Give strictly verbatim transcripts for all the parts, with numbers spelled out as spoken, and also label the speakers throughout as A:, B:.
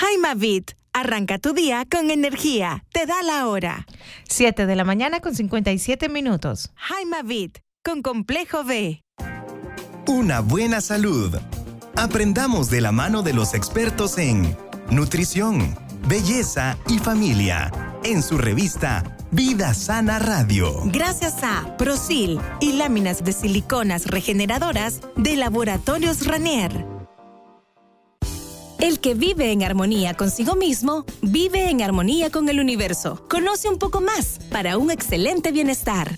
A: Jaimavit, arranca tu día con energía. Te da la hora.
B: siete de la mañana con cincuenta y siete minutos.
A: Jaimavit, con Complejo B.
C: Una buena salud. Aprendamos de la mano de los expertos en nutrición, belleza y familia. En su revista Vida Sana Radio.
A: Gracias a Prosil y láminas de siliconas regeneradoras de Laboratorios Ranier.
D: El que vive en armonía consigo mismo, vive en armonía con el universo. Conoce un poco más para un excelente bienestar.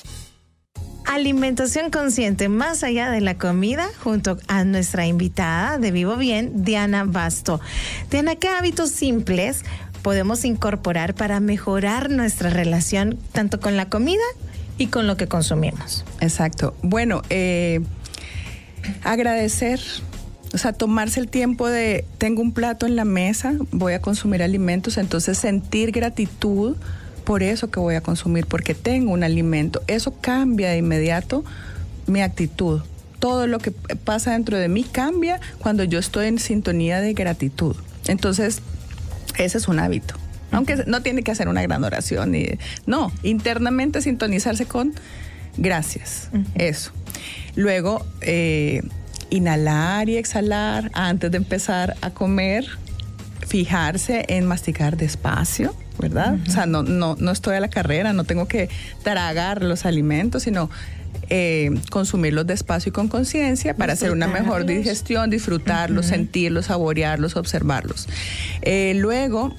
B: Alimentación consciente más allá de la comida, junto a nuestra invitada de Vivo Bien, Diana Basto. Diana, ¿qué hábitos simples podemos incorporar para mejorar nuestra relación tanto con la comida y con lo que consumimos?
E: Exacto. Bueno, eh, agradecer, o sea, tomarse el tiempo de, tengo un plato en la mesa, voy a consumir alimentos, entonces sentir gratitud por eso que voy a consumir, porque tengo un alimento. Eso cambia de inmediato mi actitud. Todo lo que pasa dentro de mí cambia cuando yo estoy en sintonía de gratitud. Entonces, ese es un hábito. Aunque no tiene que hacer una gran oración. Y, no, internamente sintonizarse con gracias. Uh-huh. Eso. Luego, eh, inhalar y exhalar antes de empezar a comer. Fijarse en masticar despacio, ¿verdad? Uh-huh. O sea, no, no, no estoy a la carrera, no tengo que tragar los alimentos, sino eh, consumirlos despacio y con conciencia para hacer una mejor digestión, disfrutarlos, uh-huh. sentirlos, saborearlos, observarlos. Eh, luego,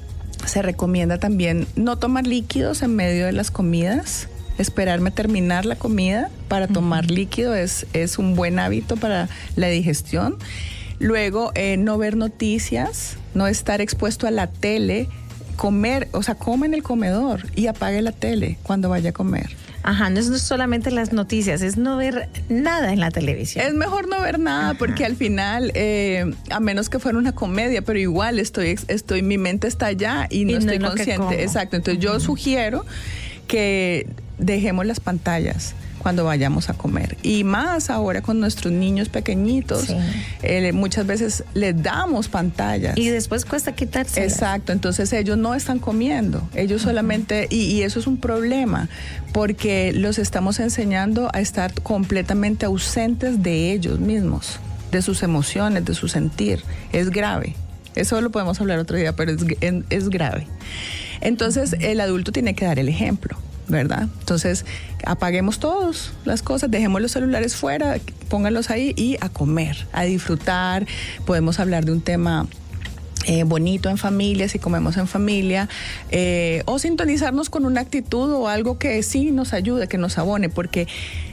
E: se recomienda también no tomar líquidos en medio de las comidas. Esperarme terminar la comida para tomar uh-huh. líquido es, es un buen hábito para la digestión. Luego, eh, no ver noticias, no estar expuesto a la tele, comer, o sea, come en el comedor y apague la tele cuando vaya a comer.
B: Ajá, no es solamente las noticias, es no ver nada en la televisión.
E: Es mejor no ver nada. Ajá. Porque al final, eh, a menos que fuera una comedia, pero igual estoy, estoy, mi mente está allá y no, y no estoy consciente. Exacto, entonces uh-huh. yo sugiero que dejemos las pantallas cuando vayamos a comer. Y más ahora con nuestros niños pequeñitos, sí. eh, muchas veces les damos pantallas.
B: Y después cuesta quitarse.
E: Exacto, entonces ellos no están comiendo, ellos uh-huh. solamente, y, y eso es un problema, porque los estamos enseñando a estar completamente ausentes de ellos mismos, de sus emociones, de su sentir. Es grave. Eso lo podemos hablar otro día, pero es, es grave. Entonces, el adulto tiene que dar el ejemplo, ¿verdad? Entonces, apaguemos todas las cosas, dejemos los celulares fuera, pónganlos ahí y a comer, a disfrutar. Podemos hablar de un tema eh, bonito en familia, si comemos en familia, eh, o sintonizarnos con una actitud o algo que sí nos ayude, que nos abone, porque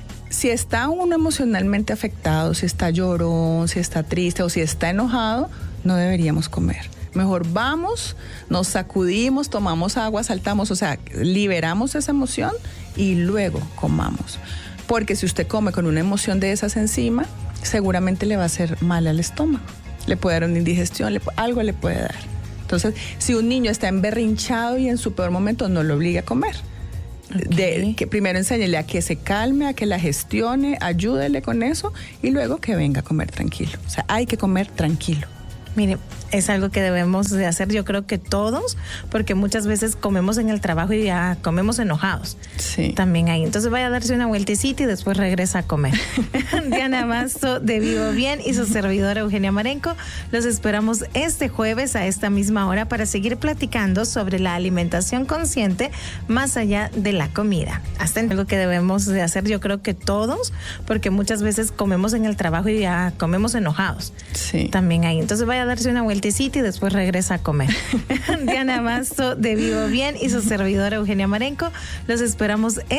E: si está uno emocionalmente afectado, si está llorón, si está triste o si está enojado, no deberíamos comer. Mejor vamos, nos sacudimos, tomamos agua, saltamos, o sea, liberamos esa emoción y luego comamos. Porque si usted come con una emoción de esas encima, seguramente le va a hacer mal al estómago. Le puede dar una indigestión, le, algo le puede dar. Entonces, si un niño está emberrinchado y en su peor momento, no lo obligue a comer. Okay. De, que primero enséñele a que se calme, a que la gestione, ayúdele con eso y luego que venga a comer tranquilo. O sea, hay que comer tranquilo.
B: Mire, es algo que debemos de hacer, yo creo que todos, porque muchas veces comemos en el trabajo y ya comemos enojados.
E: Sí.
B: También ahí. Entonces vaya a darse una vueltecita y después regresa a comer. Diana Basto de Vivo Bien y su servidora Eugenia Marenco, los esperamos este jueves a esta misma hora para seguir platicando sobre la alimentación consciente más allá de la comida. Hasta en algo que debemos de hacer, yo creo que todos, porque muchas veces comemos en el trabajo y ya comemos enojados.
E: Sí.
B: También ahí. Entonces vaya a darse una vueltecita y después regresa a comer. Diana Basto de Vivo Bien y su servidora Eugenia Marenco, los esperamos